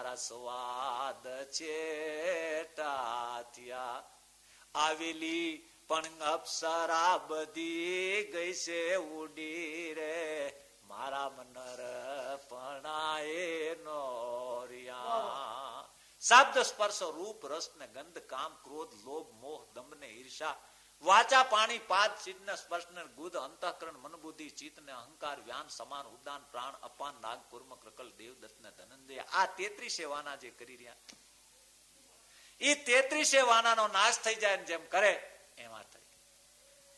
મારા સ્વાદ ચેટા થયા. આવેલી પણ અપ્સરા બધી ગઈ છે ઉડી રે, મારા મનર પણાએ નો રહ્યા. શબ્દ સ્પર્શ રૂપ રસ ને ગંધ કામ ક્રોધ લોભ મોહ દંભ ને ઈર્ષા, વાચા પાણી પાદ ચિત્ત ને સ્પર્શ ને ગુદ અંતઃકરણ મન બુદ્ધિ ચિત્ત ને અહંકાર વ્યાન સમાન ઉદાન પ્રાણ અપાન નાગ કુર્મ ક્રકલ દેવદત્ત ને ધનંજય. આ 33 વાના જે કરી રહ્યા એ 33 વાનાનો નાશ થઈ જાય જેમ કરે એમાં